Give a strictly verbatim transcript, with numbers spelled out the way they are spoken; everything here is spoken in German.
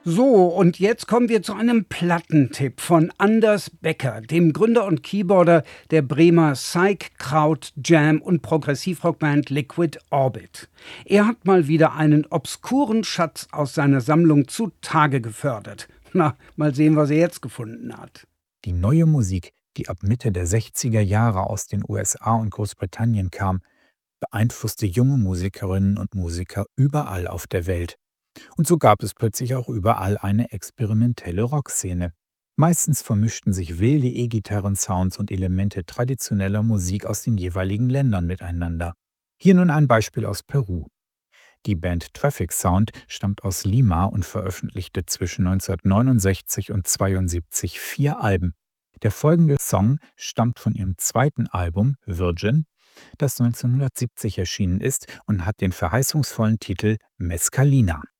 So, und jetzt kommen wir zu einem Plattentipp von Anders Becker, dem Gründer und Keyboarder der Bremer Psych, Kraut, Jam und Progressivrockband Liquid Orbit. Er hat mal wieder einen obskuren Schatz aus seiner Sammlung zutage gefördert. Na, mal sehen, was er jetzt gefunden hat. Die neue Musik, die ab Mitte der sechziger Jahre aus den U S A und Großbritannien kam, beeinflusste junge Musikerinnen und Musiker überall auf der Welt. Und so gab es plötzlich auch überall eine experimentelle Rockszene. Meistens vermischten sich wilde E-Gitarren-Sounds und Elemente traditioneller Musik aus den jeweiligen Ländern miteinander. Hier nun ein Beispiel aus Peru. Die Band Traffic Sound stammt aus Lima und veröffentlichte zwischen neunzehnhundertneunundsechzig und zweiundsiebzig vier Alben. Der folgende Song stammt von ihrem zweiten Album Virgin, das neunzehnhundertsiebzig erschienen ist und hat den verheißungsvollen Titel Mescalina.